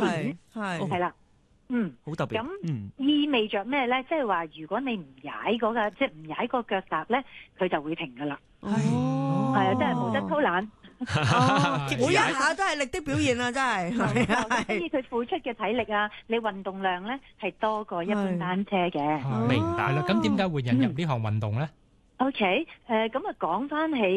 年，係啦。 好特別。 咁意味着咩咧？即係話如果你唔踩嗰個，即係唔踩個腳踏咧，佢就會停噶啦。係啊，真係無得偷懶。 每一下都係力的表現啊！真係， 所以佢付出嘅體力啊，你運動量咧係多過一般單車嘅。 明白啦。咁點解會引入呢項運動咧 ？OK， 咁啊講翻起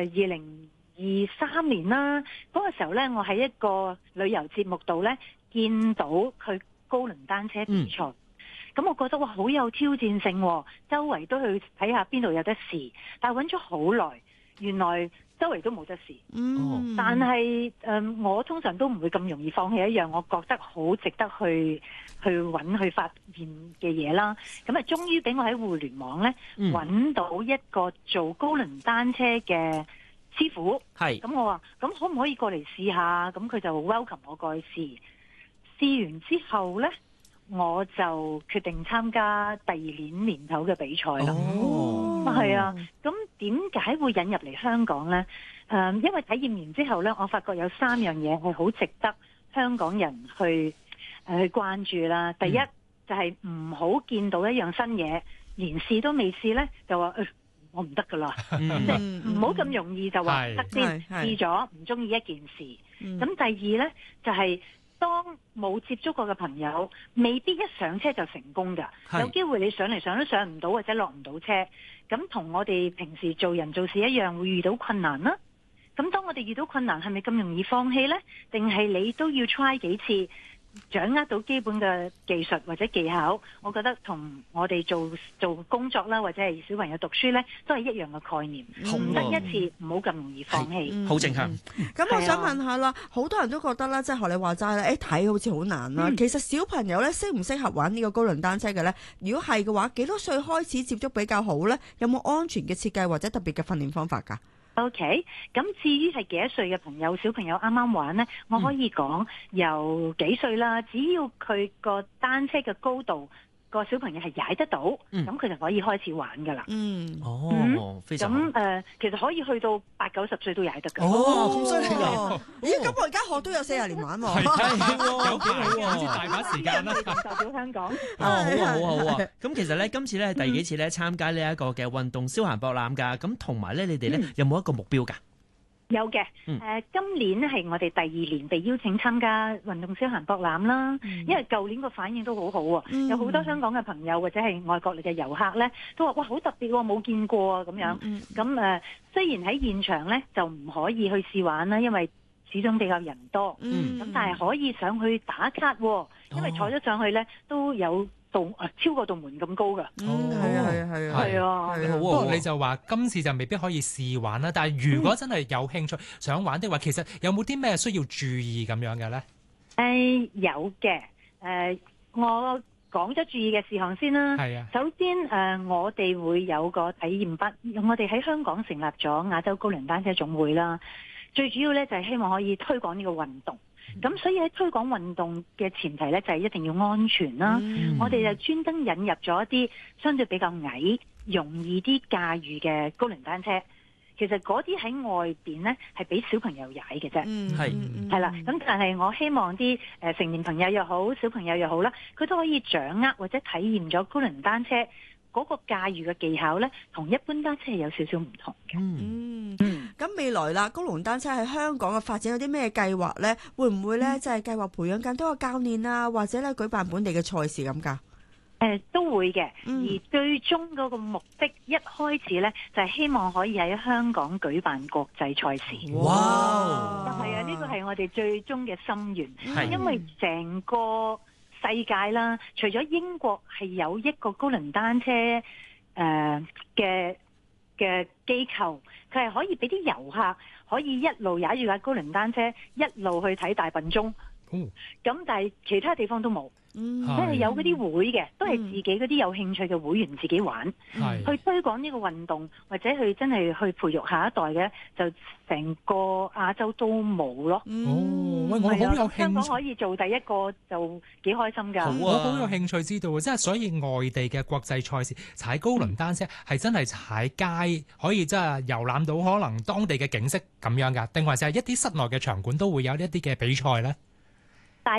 2023年啦，嗰個時候咧，我喺一個旅遊節目度咧見到佢高輪單車比賽，咁我覺得哇好有挑戰性喎，周圍都去睇下邊度有得試，但係揾咗好耐，原來周圍都冇得試。但係我通常都唔會咁容易放棄一樣我覺得好值得去揾去發現嘅嘢啦。咁啊，終於俾我喺互聯網咧揾到一個做高輪單車嘅師傅。咁我話咁可唔可以過嚟試下？咁佢就 welcome 我過去試。試完之後呢，我就決定參加第二年頭嘅比賽啦。係啊，咁點解會引入嚟香港呢？因為體驗完之後呢，我發覺有3樣嘢係好值得香港人去關注啦。第一就係唔好見到一樣新嘢，連試都未試呢，就話我唔得噶啦，即係唔好咁容易就話唔得先，試咗唔中意一件事。咁第二呢，就係當冇接觸過嘅朋友，未必一上車就成功㗎。有機會你上嚟上都上唔到，或者落唔到車。咁同我哋平時做人做事一樣，會遇到困難啦。咁當我哋遇到困難，係咪咁容易放棄呢？定係你都要 try 幾次，掌握到基本嘅技術或者技巧？我覺得同我哋做工作啦，或者係小朋友讀書呢，都係一樣嘅概念。唔得一次，唔好咁容易放棄。 好正向。 咁我想問下啦，好多人都覺得啦，即係學你話齋啦，睇好似好難啦。其實小朋友咧適唔適合玩呢個高輪單車嘅咧？如果係嘅話，幾多歲開始接觸比較好咧？有冇安全嘅設計或者特別嘅訓練方法㗎 ？OK， 咁至於係幾多歲嘅小朋友啱啱玩呢，我可以講由幾歲啦，只要佢個單車嘅高度，個小朋友係踩得到，咁佢就可以開始玩噶啦。 非常好。 咁其實可以去到8、90歲都踩得噶。 咁犀利㗎！咦，咁我而家學都有40年玩喎。 有幾好喎，大把時間啦。 代表香港。 好啊。咁其實咧，今次咧係第幾次咧參加呢一個嘅運動消閒博覽㗎？咁同埋咧，你哋咧有冇一個目標㗎？ 有嘅，今年咧係我哋第2年被邀請參加運動消閒博覽啦。因為舊年個反應都好好喎，有好多香港嘅朋友或者係外國嚟嘅遊客咧，都話哇好特別喎，冇見過啊咁樣。咁雖然喺現場咧就唔可以去試玩啦，因為始終比較人多。咁但係可以上去打卡喎，因為坐咗上去咧都有超過道門咁高噶。係啊。 不過你就話今次就未必可以試玩啦，但係如果真係有興趣想玩的話，其實有冇啲咩需要注意咁樣嘅咧？ 有嘅。我講咗注意嘅事項先啦。首先我哋會有個體驗班，我哋喺香港成立咗亞洲高輪單車總會啦。最主要咧就係希望可以推廣呢個運動。咁所以喺推廣運動嘅前提咧，就係一定要安全啦。我哋就專登引入咗一啲相對比較矮、容易啲駕馭嘅高輪單車。其實嗰啲喺外邊咧係俾小朋友踩嘅啫。係啦。咁但係我希望啲成年朋友又好，小朋友又好啦，佢都可以掌握或者體驗咗高輪單車嗰個駕馭嘅技巧咧，同一般單車係有少少唔同嘅。 咁未來啦，高輪單車喺香港嘅發展有啲咩計劃咧？會唔會咧即係計劃培養更多嘅教練啊，或者咧舉辦本地嘅賽事咁㗎？ 都會嘅。而最終嗰個目的一開始咧，就係希望可以喺香港舉辦國際賽事。 哇！ 係啊，呢個係我哋最終嘅心願。因為成個世界啦，除咗英國係有一個高輪單車嘅機構，佢係可以俾啲遊客可以一路踩住架高輪單車一路去睇大笨鐘。咁但係其他地方都冇。即係有嗰啲會嘅，都係自己嗰啲有興趣嘅會員自己玩，去推廣呢個運動，或者去真係去培育下一代嘅，就成個亞洲都冇咯。 喂，我好有興趣， 香港可以做第一個就幾開心㗎。 我好有興趣知道，即係所以外地嘅國際賽事踩高輪單車係真係踩街，可以真係遊覽到可能當地嘅景色咁樣㗎，定還是係一啲室內嘅場館都會有一啲嘅比賽呢？